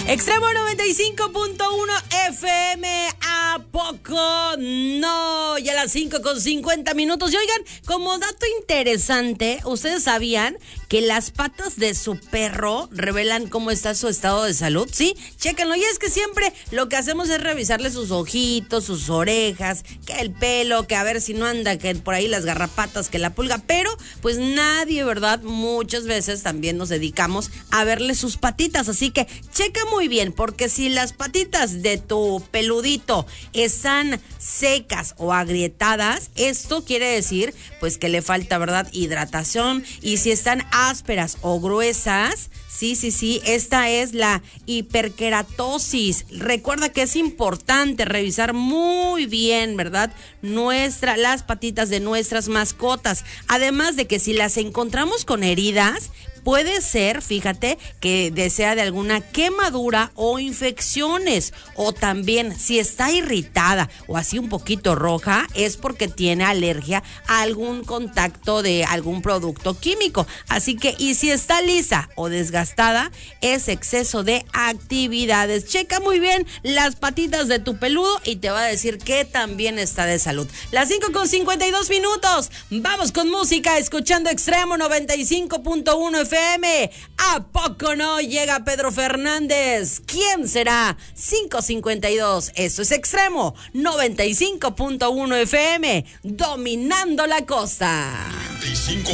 Extremo 95.1 FM, ¿a poco no? Ya a las 5:50. Y oigan, como dato interesante, ¿ustedes sabían que las patas de su perro revelan cómo está su estado de salud? Sí, chéquenlo. Y es que siempre lo que hacemos es revisarle sus ojitos, sus orejas, que el pelo, que a ver si no anda, que por ahí las garrapatas, que la pulga. Pero pues nadie, ¿verdad? Muchas veces también nos dedicamos a verle sus patitas. Así que checa muy bien, porque si las patitas de tu peludito están secas o agrietadas, esto quiere decir pues que le falta, ¿verdad?, hidratación. Y si están ásperas o gruesas, sí, esta es la hiperkeratosis. Recuerda que es importante revisar muy bien, ¿verdad?, las patitas de nuestras mascotas. Además de que si las encontramos con heridas, puede ser, fíjate, que desea de alguna quemadura o infecciones. O también, si está irritada o así un poquito roja, es porque tiene alergia a algún contacto de algún producto químico. Así que, y si está lisa o desgastada, es exceso de actividades. Checa muy bien las patitas de tu peludo y te va a decir que también está de salud. Las 5:52. Vamos con música, escuchando Extremo 95.1 FM. ¿A poco no? Llega Pedro Fernández. ¿Quién será? 5:52. Esto es Extremo 95.1 FM, dominando la costa. 95.